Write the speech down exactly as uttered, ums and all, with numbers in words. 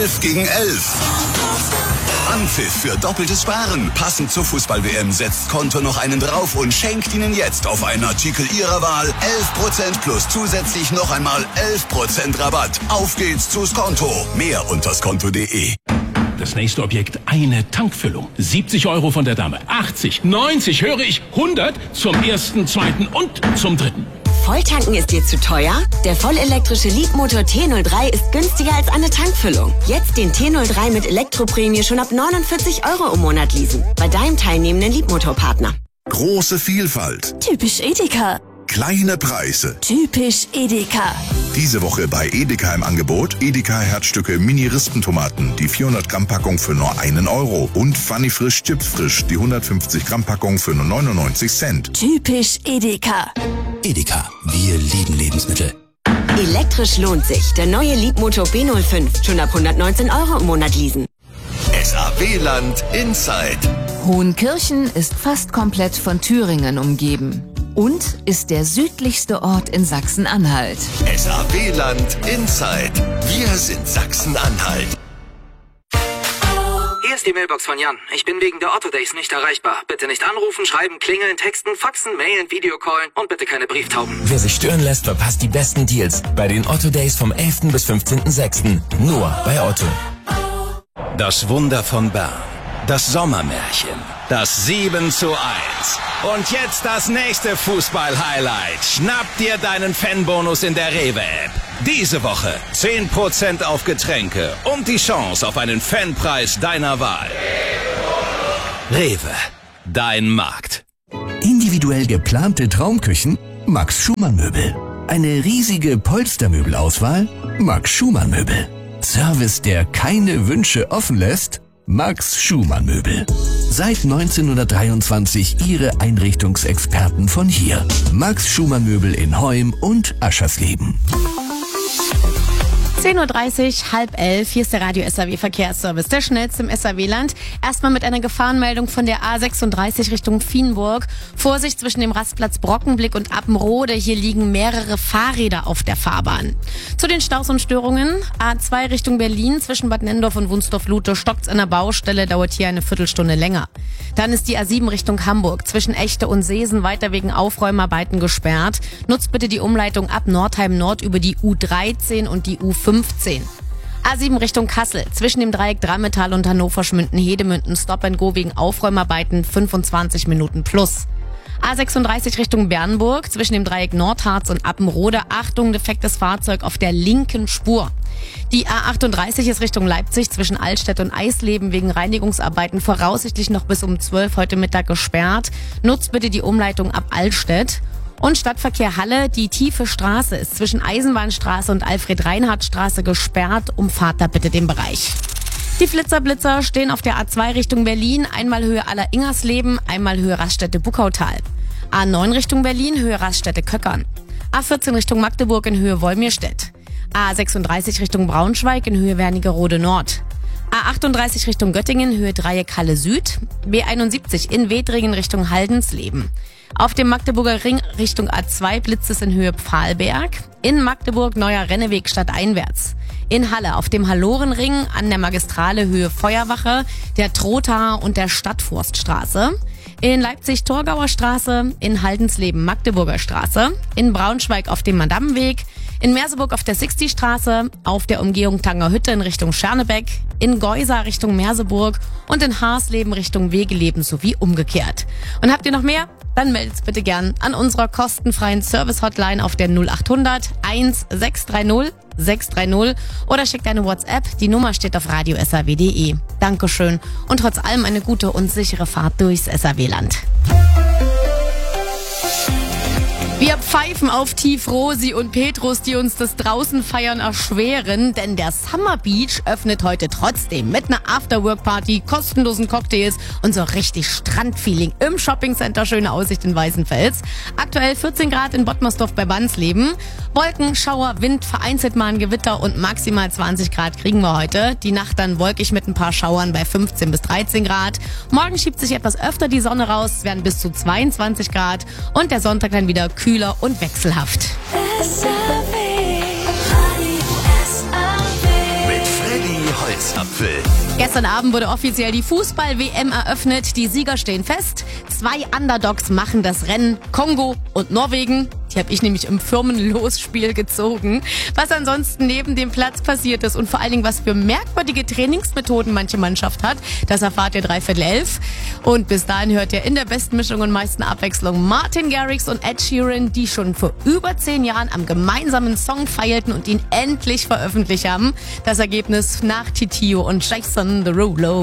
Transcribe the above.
elf gegen elf. Anpfiff für doppeltes Sparen. Passend zur Fußball-W M setzt Konto noch einen drauf und schenkt Ihnen jetzt auf einen Artikel Ihrer Wahl elf Prozent plus zusätzlich noch einmal elf Prozent Rabatt. Auf geht's zu Skonto. Mehr unter skonto punkt de. Das nächste Objekt, eine Tankfüllung. siebzig Euro von der Dame. achtzig, neunzig, höre ich, hundert zum ersten, zweiten und zum dritten. Volltanken ist dir zu teuer? Der vollelektrische Leapmotor T null drei ist günstiger als eine Tankfüllung. Jetzt den T null drei mit Elektroprämie schon ab neunundvierzig Euro im Monat leasen. Bei deinem teilnehmenden Leapmotor-Partner. Große Vielfalt. Typisch Edeka. Kleine Preise. Typisch Edeka. Diese Woche bei Edeka im Angebot Edeka Herzstücke Mini-Rispentomaten, die vierhundert Gramm Packung für nur einen Euro und Funny Frisch Chips Frisch, die hundertfünfzig Gramm Packung für nur neunundneunzig Cent. Typisch Edeka. Edeka, wir lieben Lebensmittel. Elektrisch lohnt sich. Der neue Leapmotor B null fünf. Schon ab hundertneunzehn Euro im Monat leasen. S A W-Land Inside. Hohenkirchen ist fast komplett von Thüringen umgeben und ist der südlichste Ort in Sachsen-Anhalt. S A W-Land Inside. Wir sind Sachsen-Anhalt. Hier ist die Mailbox von Jan. Ich bin wegen der Otto Days nicht erreichbar. Bitte nicht anrufen, schreiben, klingeln, texten, faxen, mailen, Videocallen und bitte keine Brieftauben. Wer sich stören lässt, verpasst die besten Deals bei den Otto Days vom elften bis fünfzehnten sechsten Nur bei Otto. Das Wunder von Bern. Das Sommermärchen. Das sieben zu eins. Und jetzt das nächste Fußball-Highlight. Schnapp dir deinen Fanbonus in der Rewe-App. Diese Woche zehn Prozent auf Getränke und die Chance auf einen Fanpreis deiner Wahl. Rewe, dein Markt. Individuell geplante Traumküchen? Max Schumann Möbel. Eine riesige Polstermöbelauswahl? Max Schumann Möbel. Service, der keine Wünsche offen lässt? Max Schumann Möbel. Seit neunzehnhundertdreiundzwanzig Ihre Einrichtungsexperten von hier. Max Schumann Möbel in Heum und Aschersleben. zehn Uhr dreißig, halb elf, hier ist der Radio S A W Verkehrsservice, der schnellste im S A W-Land. Erstmal mit einer Gefahrenmeldung von der A sechsunddreißig Richtung Vienburg. Vorsicht zwischen dem Rastplatz Brockenblick und Appenrode, hier liegen mehrere Fahrräder auf der Fahrbahn. Zu den Staus und Störungen, A zwei Richtung Berlin, zwischen Bad Nenndorf und Wunsdorf-Lute stockt's an der Baustelle, dauert hier eine Viertelstunde länger. Dann ist die A sieben Richtung Hamburg, zwischen Echte und Seesen weiter wegen Aufräumarbeiten gesperrt. Nutzt bitte die Umleitung ab Nordheim Nord über die U dreizehn und die U fünfzehn. A sieben Richtung Kassel, zwischen dem Dreieck Drammetal und Hannover-Schmünden-Hedemünden Stop and Go wegen Aufräumarbeiten fünfundzwanzig Minuten plus. A sechsunddreißig Richtung Bernburg, zwischen dem Dreieck Nordharz und Appenrode, Achtung, defektes Fahrzeug auf der linken Spur. Die A achtunddreißig ist Richtung Leipzig, zwischen Altstedt und Eisleben wegen Reinigungsarbeiten voraussichtlich noch bis um zwölf heute Mittag gesperrt. Nutzt bitte die Umleitung ab Altstedt. Und Stadtverkehr Halle, die tiefe Straße ist zwischen Eisenbahnstraße und Alfred-Reinhardt-Straße gesperrt. Umfahrt da bitte den Bereich. Die Flitzerblitzer stehen auf der A zwei Richtung Berlin, einmal Höhe Aller-Ingersleben, einmal Höhe Raststätte-Buckautal. A neun Richtung Berlin, Höhe Raststätte-Köckern. A vierzehn Richtung Magdeburg in Höhe Wolmirstedt. A sechsunddreißig Richtung Braunschweig in Höhe Wernigerode Nord. A achtunddreißig Richtung Göttingen, Höhe Dreieck Halle Süd. B einundsiebzig in Wedringen Richtung Haldensleben. Auf dem Magdeburger Ring Richtung A zwei blitzt es in Höhe Pfahlberg. In Magdeburg neuer Renneweg stadteinwärts. In Halle auf dem Hallorenring an der Magistrale Höhe Feuerwache, der Trothaar und der Stadtforststraße. In Leipzig Torgauer Straße, in Haldensleben Magdeburger Straße, in Braunschweig auf dem Madammenweg, in Merseburg auf der Sixty-Straße, auf der Umgehung Tangerhütte in Richtung Schernebeck, in Geusa Richtung Merseburg und in Haarsleben Richtung Wegeleben sowie umgekehrt. Und habt ihr noch mehr? Dann meldet's bitte gern an unserer kostenfreien Service-Hotline auf der null achthundert eins sechs drei null sechs drei null oder schickt eine WhatsApp. Die Nummer steht auf radio s a w punkt de. Dankeschön und trotz allem eine gute und sichere Fahrt durchs S A W-Land. Wir pfeifen auf Tief Rosi und Petrus, die uns das Draußenfeiern erschweren, denn der Summer Beach öffnet heute trotzdem mit einer Afterwork-Party, kostenlosen Cocktails und so richtig Strandfeeling im Shoppingcenter Schöne Aussicht in Weißenfels. Aktuell vierzehn Grad in Bottmersdorf bei Bansleben. Wolken, Schauer, Wind, vereinzelt mal ein Gewitter und maximal zwanzig Grad kriegen wir heute. Die Nacht dann wolkig mit ein paar Schauern bei fünfzehn bis dreizehn Grad. Morgen schiebt sich etwas öfter die Sonne raus, es werden bis zu zweiundzwanzig Grad und der Sonntag dann wieder kühler und wechselhaft. Mit Freddy Eisapfel. Gestern Abend wurde offiziell die Fußball-W M eröffnet. Die Sieger stehen fest. Zwei Underdogs machen das Rennen. Kongo und Norwegen. Die habe ich nämlich im Firmenlosspiel gezogen. Was ansonsten neben dem Platz passiert ist und vor allen Dingen, was für merkwürdige Trainingsmethoden manche Mannschaft hat, das erfahrt ihr dreiviertel elf. Und bis dahin hört ihr in der besten Mischung und meisten Abwechslung Martin Garrix und Ed Sheeran, die schon vor über zehn Jahren am gemeinsamen Song feierten und ihn endlich veröffentlicht haben. Das Ergebnis nach Titio und Jason Derulo.